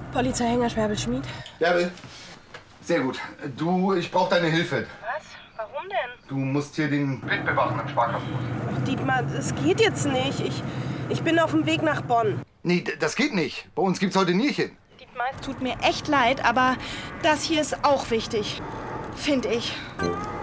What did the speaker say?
Polizei Hengerschwerbel-Schmied. Bärbel, sehr gut. Du, ich brauche deine Hilfe. Was? Warum denn? Du musst hier den Pit bewachen im Sparkassenbus. Ach, Dietmar, es geht jetzt nicht. Ich bin auf dem Weg nach Bonn. Nee, das geht nicht. Bei uns gibt's heute Nierchen. Dietmar, es tut mir echt leid, aber das hier ist auch wichtig. Finde ich.